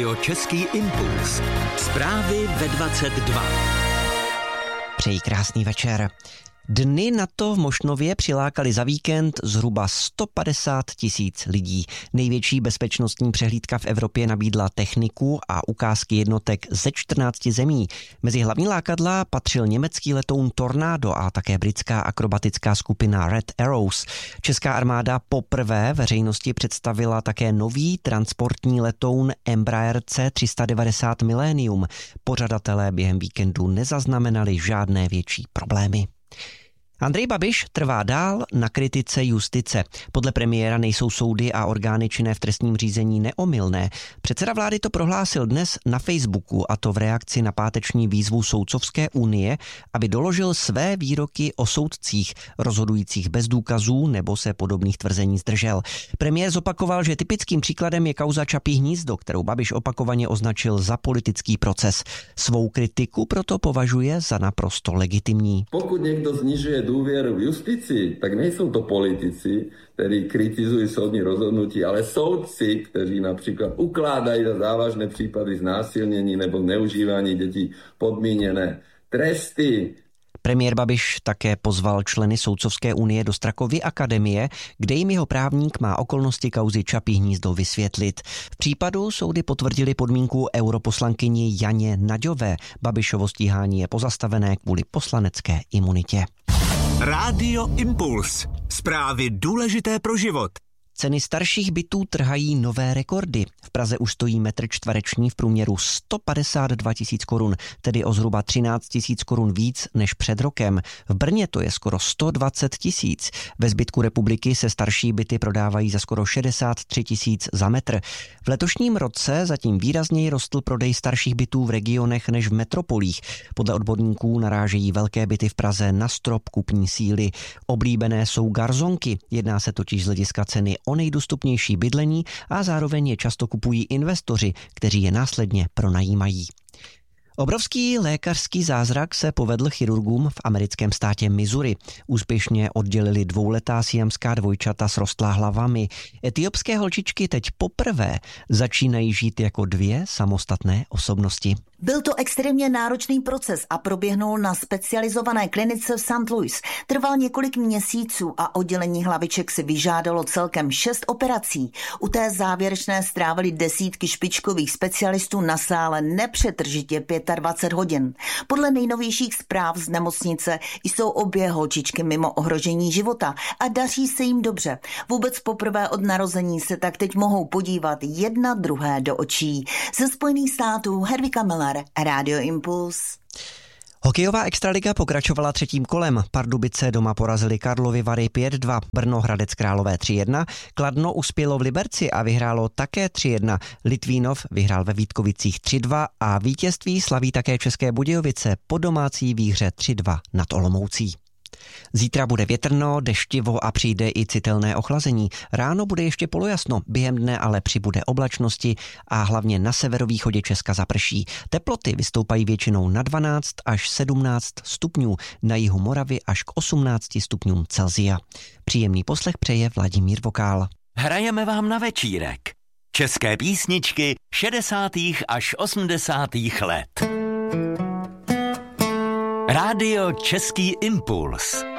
Český impuls. Zprávy ve 22. Přeji krásný večer. Dny NATO v Mošnově přilákali za víkend zhruba 150 000 lidí. Největší bezpečnostní přehlídka v Evropě nabídla techniku a ukázky jednotek ze 14 zemí. Mezi hlavní lákadla patřil německý letoun Tornado a také britská akrobatická skupina Red Arrows. Česká armáda poprvé veřejnosti představila také nový transportní letoun Embraer C390 Millennium. Pořadatelé během víkendu nezaznamenali žádné větší problémy. Andrej Babiš trvá dál na kritice justice. Podle premiéra nejsou soudy a orgány činné v trestním řízení neomylné. Předseda vlády to prohlásil dnes na Facebooku, a to v reakci na páteční výzvu Soudcovské unie, aby doložil své výroky o soudcích rozhodujících bez důkazů nebo se podobných tvrzení zdržel. Premiér zopakoval, že typickým příkladem je kauza Čapí hnízdo, kterou Babiš opakovaně označil za politický proces. Svou kritiku proto považuje za naprosto legitimní. Pokud někdo snižuje důvěru v justici, tak nejsou to politici, kteří kritizují soudní rozhodnutí, ale soudci, kteří například ukládají za závažné případy znásilnění nebo zneužívání dětí podmíněné tresty. Premiér Babiš také pozval členy Soudcovské unie do Strakovy akademie, kde jim jeho právník má okolnosti kauzy Čapí hnízdo vysvětlit. V případu soudy potvrdili podmínku europoslankyni Janě Naďové. Babišovo stíhání je pozastavené kvůli poslanecké imunitě. Rádio Impuls. Zprávy důležité pro život. Ceny starších bytů trhají nové rekordy. V Praze už stojí metr čtvereční v průměru 152 000 korun, tedy o zhruba 13 000 korun víc než před rokem. V Brně to je skoro 120 000. Ve zbytku republiky se starší byty prodávají za skoro 63 000 za metr. V letošním roce zatím výrazněji rostl prodej starších bytů v regionech než v metropolích. Podle odborníků narážejí velké byty v Praze na strop kupní síly. Oblíbené jsou garzonky, jedná se totiž z hlediska ceny o nejdostupnější bydlení a zároveň je často kupují investoři, kteří je následně pronajímají. Obrovský lékařský zázrak se povedl chirurgům v americkém státě Missouri. Úspěšně oddělili dvouletá siamská dvojčata s rostlá hlavami. Etiopské holčičky teď poprvé začínají žít jako dvě samostatné osobnosti. Byl to extrémně náročný proces a proběhnul na specializované klinice v St. Louis. Trval několik měsíců a oddělení hlaviček si vyžádalo celkem 6 operací. U té závěrečné strávili desítky špičkových specialistů na sále nepřetržitě 25 hodin. Podle nejnovějších zpráv z nemocnice jsou obě holčičky mimo ohrožení života a daří se jim dobře. Vůbec poprvé od narození se tak teď mohou podívat jedna druhé do očí. Ze Spojených států Hedvika Miller, Rádio Impuls. Hokejová extraliga pokračovala třetím kolem. Pardubice doma porazili Karlovy Vary 5-2, Brno Hradec Králové 3-1, Kladno uspělo v Liberci a vyhrálo také 3-1, Litvínov vyhrál ve Vítkovicích 3-2 a vítězství slaví také České Budějovice po domácí výhře 3-2 nad Olomoucí. Zítra bude větrno, deštivo a přijde i citelné ochlazení. Ráno bude ještě polojasno, během dne ale přibude oblačnosti a hlavně na severovýchodě Česka zaprší. Teploty vystoupají většinou na 12 až 17 stupňů, na jihu Moravy až k 18 stupňům Celsia. Příjemný poslech přeje Vladimír Vokál. Hrajeme vám na večírek. České písničky 60. až 80. let. Rádio Český impuls.